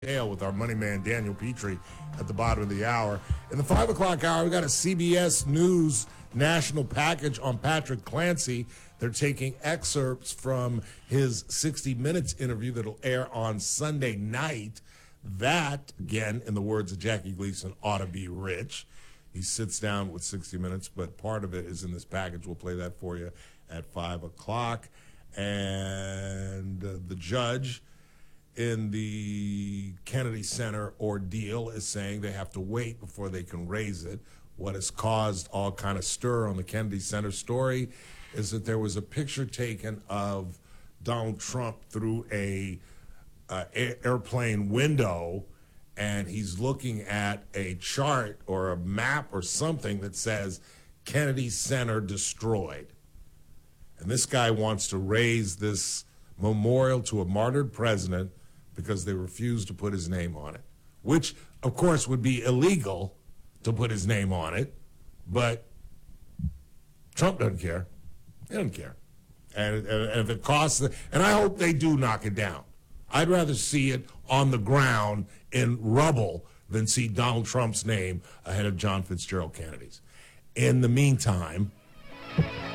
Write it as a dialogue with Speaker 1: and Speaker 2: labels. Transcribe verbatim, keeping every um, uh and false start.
Speaker 1: With our money man Daniel Petrie at the bottom of the hour. In the five o'clock hour, we got a C B S News national package on Patrick Clancy. They're taking excerpts from his sixty minutes interview that'll air on Sunday night. That, again, in the words of Jackie Gleason, ought to be rich. He sits down with sixty minutes, but part of it is in this package. We'll play that for you at five o'clock. And uh, the judge in the Kennedy Center ordeal is saying they have to wait before they can raise it. What has caused all kind of stir on the Kennedy Center story is that there was a picture taken of Donald Trump through a uh, airplane window, and he's looking at a chart or a map or something that says Kennedy Center destroyed. And this guy wants to raise this memorial to a martyred president because they refused to put his name on it, which, of course, would be illegal to put his name on it, but Trump doesn't care. He doesn't care. And, and, and if it costs, the, and I hope they do knock it down. I'd rather see it on the ground in rubble than see Donald Trump's name ahead of John Fitzgerald Kennedy's. In the meantime,